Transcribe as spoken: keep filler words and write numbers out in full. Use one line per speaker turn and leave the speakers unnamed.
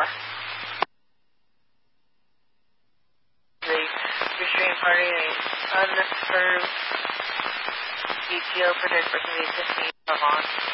four. The restraint party, a unserved E T O for dead person, fifteen, come on.